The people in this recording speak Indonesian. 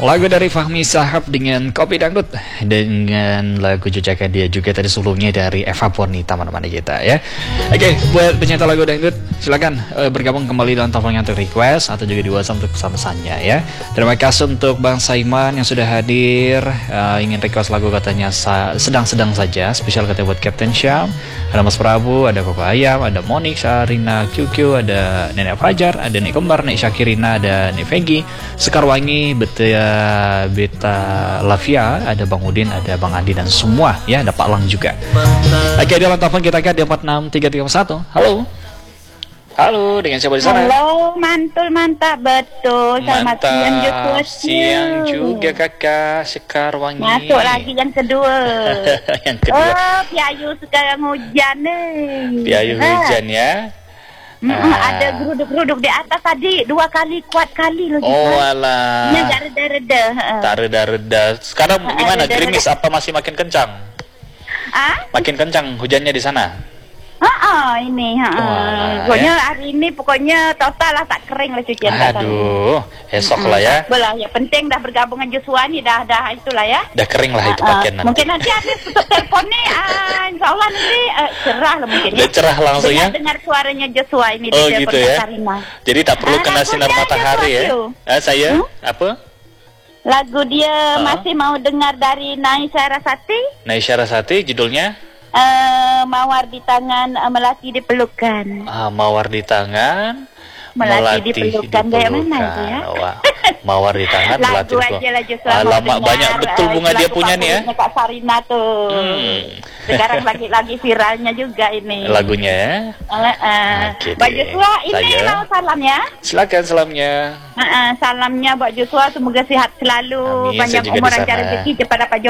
Lagu dari Fahmi Sahab dengan Kopi Dangdut, dengan lagu Jejaka Dia juga tadi sebelumnya dari Eva Purni, teman-teman kita ya. Oke, buat pencinta lagu dangdut silakan bergabung kembali dalam teleponnya untuk request atau juga di WhatsApp untuk pesan-pesannya ya. Terima kasih untuk Bang Saiman yang sudah hadir, ingin request lagu katanya sedang-sedang saja, spesial katanya buat Captain Syam, ada Mas Prabu, ada Koko Ayam, ada Monik, Sarina, QQ, ada Nenek Fajar, ada Nek Kembar, Nek Syakirina, ada Nek Vegi, Sekarwangi, Beta Lavia, ada Bang Udin, ada Bang Andi dan semua ya, ada Pak Lang juga. Oke, dalam telepon kita kan di 46331. Halo. Halo, dengan siapa di sana? Halo, mantul mantap betul. Selamat siang Joshua. Siang juga kakak Sekarwangi. Masuk lagi yang kedua. Yang kedua. Oh, Piayu sekarang hujan nih. Piayu hujan ya. Ada geruduk-geruduk di atas tadi 2 kali kuat kali loh. Oh alah. Ini agak reda-reda. Tak reda-reda. Sekarang gimana? Gerimis apa masih makin kencang? Makin kencang hujannya di sana? Ini. Pokoknya hari ini pokoknya total lah tak kering lah cucian. Aduh, esok lah ya. Belah ya, penting dah bergabung dengan Joshua nih dah itulah ya. Dah kering lah itu pakaian nanti. Mungkin nanti habis tutup telepon nih, insya Allah nanti cerah lah mungkin. Udah cerah langsung ya. Dengar suaranya Joshua ini. Oh gitu ya. Jadi tak perlu kena sinar matahari ya. Saya apa? Lagu dia masih mau dengar dari Naisha Rasati. Naisha Rasati judulnya? Mawar di tangan, melati di pelukan. Mawar di tangan, melati di pelukan. Kayak mana itu ya? Mawar di tangan, melati di pelukan. Lama banyak betul bunga dia punya nih ya. Kak Sarina tuh. Sekarang lagi viralnya juga ini. Lagunya ya. Mbak Joshua, ini mau salam ya. Silakan salamnya. Salamnya Mbak Joshua, semoga sehat selalu, banyak umur, lancar rezeki, cepat dapat jodoh.